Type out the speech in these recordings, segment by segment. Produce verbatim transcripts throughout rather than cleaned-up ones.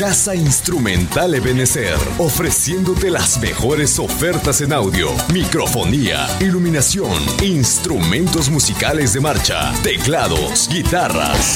Casa Instrumental Ebenecer, ofreciéndote las mejores ofertas en audio, microfonía, iluminación, instrumentos musicales de marcha, teclados, guitarras.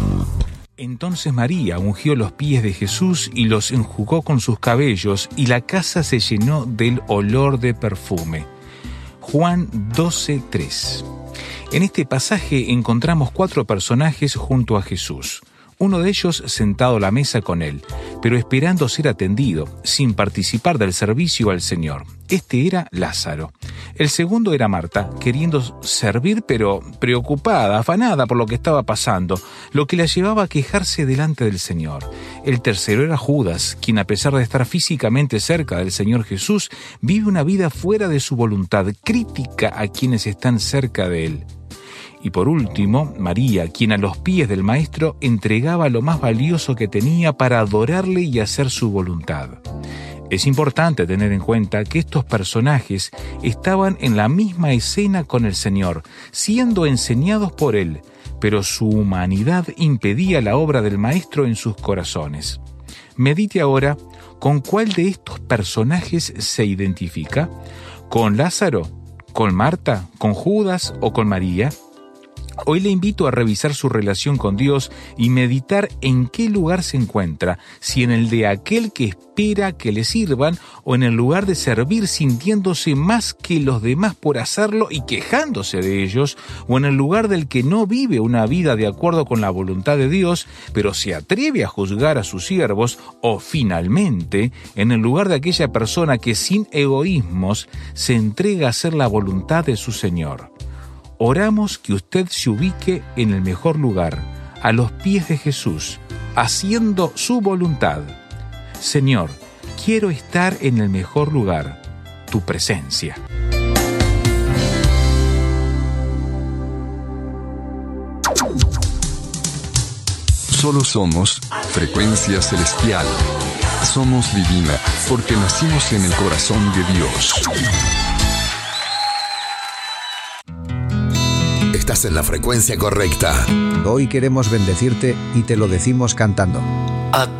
Entonces María ungió los pies de Jesús y los enjugó con sus cabellos, y la casa se llenó del olor de perfume. Juan doce tres. En este pasaje encontramos cuatro personajes junto a Jesús. Uno de ellos sentado a la mesa con él, pero esperando ser atendido, sin participar del servicio al Señor. Este era Lázaro. El segundo era Marta, queriendo servir pero preocupada, afanada por lo que estaba pasando, lo que la llevaba a quejarse delante del Señor. El tercero era Judas, quien a pesar de estar físicamente cerca del Señor Jesús, vive una vida fuera de su voluntad, crítica a quienes están cerca de él. Y por último, María, quien a los pies del Maestro entregaba lo más valioso que tenía para adorarle y hacer su voluntad. Es importante tener en cuenta que estos personajes estaban en la misma escena con el Señor, siendo enseñados por Él, pero su humanidad impedía la obra del Maestro en sus corazones. Medite ahora con cuál de estos personajes se identifica. ¿Con Lázaro? ¿Con Marta? ¿Con Judas o con María? Hoy le invito a revisar su relación con Dios y meditar en qué lugar se encuentra, si en el de aquel que espera que le sirvan o en el lugar de servir sintiéndose más que los demás por hacerlo y quejándose de ellos, o en el lugar del que no vive una vida de acuerdo con la voluntad de Dios, pero se atreve a juzgar a sus siervos, o finalmente en el lugar de aquella persona que sin egoísmos se entrega a hacer la voluntad de su Señor. Oramos que usted se ubique en el mejor lugar, a los pies de Jesús, haciendo su voluntad. Señor, quiero estar en el mejor lugar, tu presencia. Solo somos frecuencia celestial. Somos divina, porque nacimos en el corazón de Dios. Estás en la frecuencia correcta. Hoy queremos bendecirte y te lo decimos cantando. A